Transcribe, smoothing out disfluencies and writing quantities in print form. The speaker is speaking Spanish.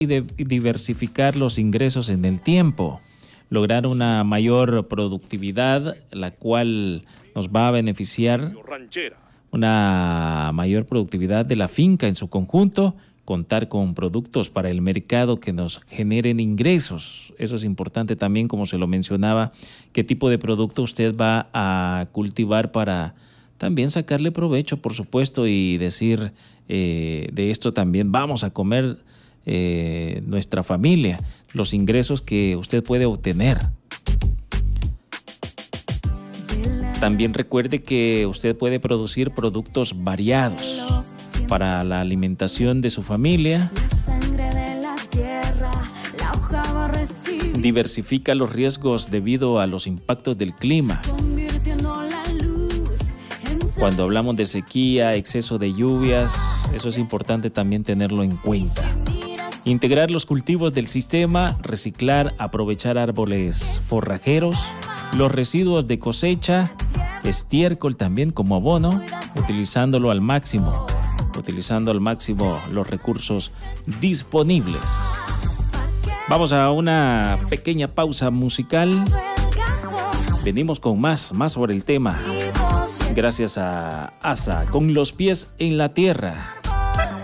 y diversificar los ingresos en el tiempo, lograr una mayor productividad, la cual nos va a beneficiar, una mayor productividad de la finca en su conjunto, contar con productos para el mercado que nos generen ingresos. Eso es importante también, como se lo mencionaba, qué tipo de producto usted va a cultivar para también sacarle provecho, por supuesto, y decir, de esto también vamos a comer nuestra familia, los ingresos que usted puede obtener. También recuerde que usted puede producir productos variados para la alimentación de su familia. Diversifica los riesgos debido a los impactos del clima. Cuando hablamos de sequía, exceso de lluvias, eso es importante también tenerlo en cuenta. Integrar los cultivos del sistema, reciclar, aprovechar árboles forrajeros, los residuos de cosecha, estiércol también como abono, utilizando al máximo los recursos disponibles. Vamos a una pequeña pausa musical. Venimos con más sobre el tema. Gracias a ASA, con los pies en la tierra.